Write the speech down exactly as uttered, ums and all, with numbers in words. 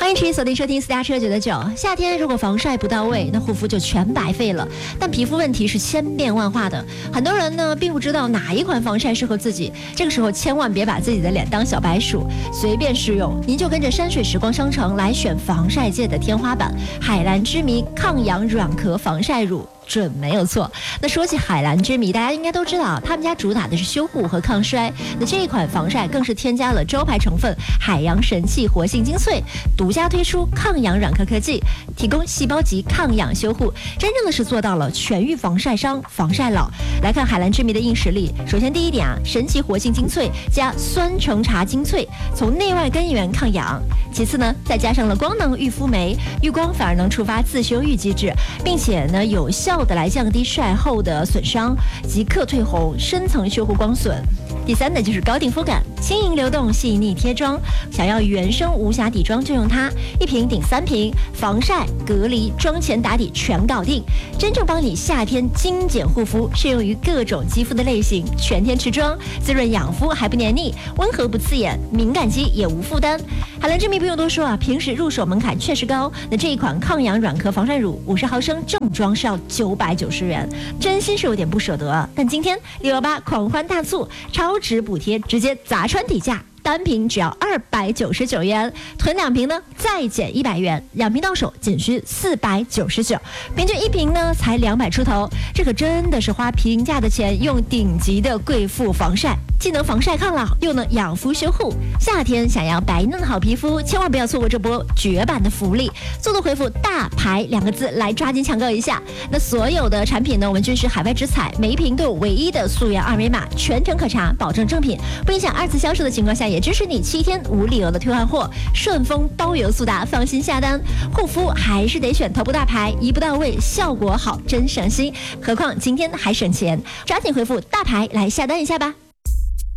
欢迎持续锁定收听私家车九九九。夏天如果防晒不到位，那护肤就全白费了。但皮肤问题是千变万化的，很多人呢并不知道哪一款防晒适合自己。这个时候千万别把自己的脸当小白鼠，随便试用。您就跟着山水时光商城来选防晒界的天花板——海蓝之谜抗氧软壳防晒乳。准没有错。那说起海蓝之谜，大家应该都知道，他们家主打的是修护和抗衰。那这一款防晒更是添加了招牌成分海洋神器活性精粹，独家推出抗氧软壳科技，提供细胞级抗氧修护，真正的是做到了全愈防晒伤、防晒老。来看海蓝之谜的硬实力，首先第一点啊，神奇活性精粹加酸橙茶精粹，从内外根源抗氧。其次呢，再加上了光能育肤酶，遇光反而能触发自修愈机制，并且呢有效的来降低晒后的损伤，即刻退红，深层修护光损。第三呢，就是高定肤感，轻盈流动，细腻贴妆。想要原生无瑕底妆就用它，一瓶顶三瓶，防晒、隔离、妆前打底全搞定，真正帮你夏天精简护肤，适用于各种肌肤的类型，全天持妆，滋润养肤还不黏腻，温和不刺眼，敏感肌也无负担。海蓝之谜不用多说啊，平时入手门槛确实高。那这一款抗氧软壳防晒乳五十毫升正装是要九百九十元，真心是有点不舍得啊。但今天六幺八狂欢大促，超值补贴直接砸穿底价，单瓶只要二百九十九元，囤两瓶呢再减一百元，两瓶到手仅需四百九十九，平均一瓶呢才两百出头，这可真的是花平价的钱用顶级的贵妇防晒，既能防晒抗老，又能养肤修护。夏天想要白嫩好皮肤，千万不要错过这波绝版的福利，速度回复大牌两个字来抓紧抢购一下。那所有的产品呢，我们均是海外直采，每一瓶都有唯一的溯源二维码，全程可查，保证正品，不影响二次销售的情况下，也支持你七天无理由的退换货，顺丰包邮速达，放心下单。护肤还是得选头部大牌，一步到位，效果好，真省心。何况今天还省钱，抓紧回复大牌来下单一下吧。